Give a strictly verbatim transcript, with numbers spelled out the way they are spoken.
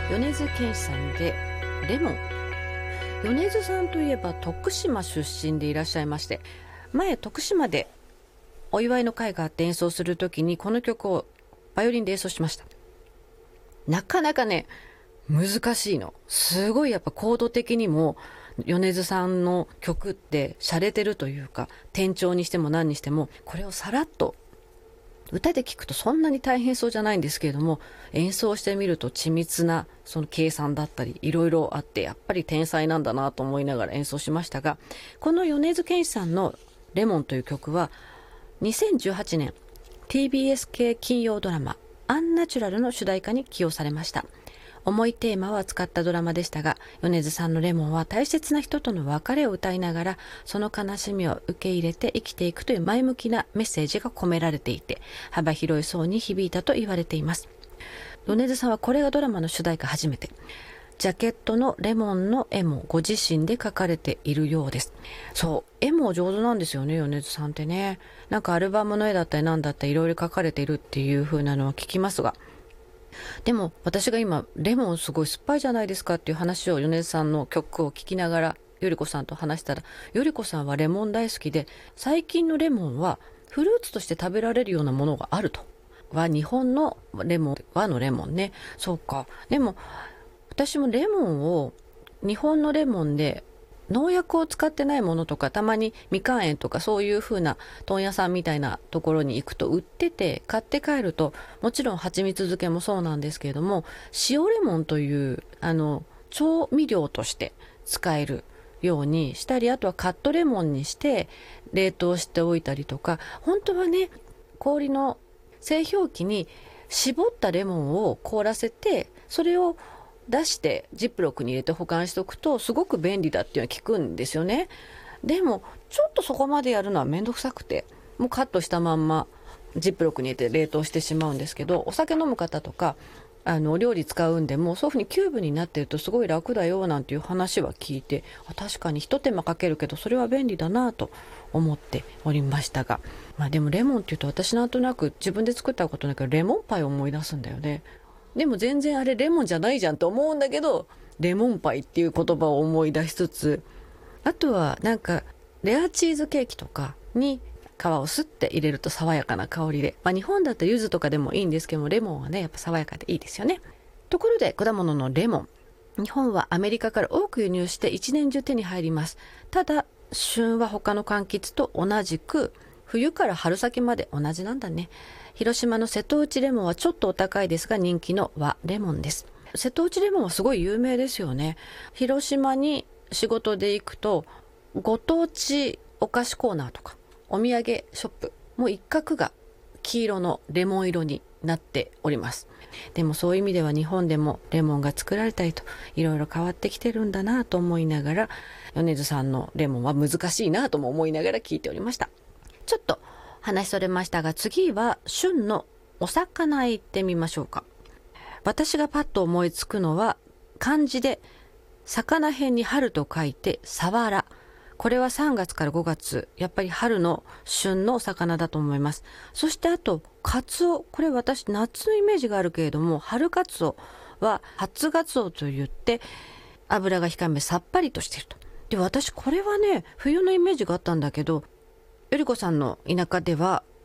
米津玄師さんでレモン。米津さんといえば徳島出身でいらっしゃいまして、前徳島でお祝いの会があって演奏するときにこの曲をバイオリンで演奏しました。なかなかね難しいの。すごいやっぱコード的にも米津さんの曲って洒落てるというか、転調にしても何にしてもこれをさらっと歌で聞くとそんなに大変そうじゃないんですけれども、演奏してみると緻密なその計算だったりいろいろあって、やっぱり天才なんだなと思いながら演奏しましたが、この米津玄師さんのレモンという曲はにせんじゅうはちねん ティービーエス 系金曜ドラマアンナチュラルの主題歌に起用されました。重いテーマを扱ったドラマでしたが、米津さんのレモンは大切な人との別れを歌いながらその悲しみを受け入れて生きていくという前向きなメッセージが込められていて、幅広い層に響いたと言われています。米津さんはこれがドラマの主題歌初めて。ジャケットのレモンの絵もご自身で描かれているようです。そう、絵も上手なんですよね、米津さんってね。なんかアルバムの絵だったりなんだったりいろいろ描かれているっていう風なのは聞きますが、でも私が今レモンすごい酸っぱいじゃないですかっていう話を米津さんの曲を聴きながらよりこさんと話したら、よりこさんはレモン大好きで、最近のレモンはフルーツとして食べられるようなものがあると。は日本のレモン、和のレモンね。そうか。でも私もレモンを日本のレモンで農薬を使ってないものとか、たまにみかん園とかそういう風な問屋さんみたいなところに行くと売ってて、買って帰るともちろん蜂蜜漬けもそうなんですけれども、塩レモンというあの調味料として使えるようにしたり、あとはカットレモンにして冷凍しておいたりとか、本当はね氷の製氷機に絞ったレモンを凍らせて、それを出してジップロックに入れて保管しておくとすごく便利だっていうのは聞くんですよね。でもちょっとそこまでやるのはめんどくさくて、もうカットしたまんまジップロックに入れて冷凍してしまうんですけど、お酒飲む方とかあのお料理使うんでもそういうふうにキューブになってるとすごい楽だよなんていう話は聞いて、確かに一手間かけるけどそれは便利だなと思っておりましたが、まあでもレモンっていうと私なんとなく自分で作ったことないけどレモンパイを思い出すんだよね。でも全然あれレモンじゃないじゃんと思うんだけど、レモンパイっていう言葉を思い出しつつ、あとはなんかレアチーズケーキとかに皮をすって入れると爽やかな香りで、まあ、日本だと柚子とかでもいいんですけども、レモンはねやっぱ爽やかでいいですよね。ところで果物のレモン、日本はアメリカから多く輸入して一年中手に入ります。ただ旬は他の柑橘と同じく冬から春先まで同じなんだね。広島の瀬戸内レモンはちょっとお高いですが人気の和レモンです。瀬戸内レモンはすごい有名ですよね。広島に仕事で行くとご当地お菓子コーナーとかお土産ショップも一角が黄色のレモン色になっております。でもそういう意味では日本でもレモンが作られたりといろいろ変わってきてるんだなと思いながら、米津さんのレモンは難しいなとも思いながら聞いておりました。ちょっと話それましたが、次は旬のお魚へ行ってみましょうか。私がパッと思いつくのは漢字で魚辺に春と書いてさわら。これはさんがつからごがつ、やっぱり春の旬のお魚だと思います。そしてあとカツオ、これ私夏のイメージがあるけれども、春カツオは初ガツオといって油が控えめさっぱりとしていると。で私これはね冬のイメージがあったんだけど、よりこさんの田舎では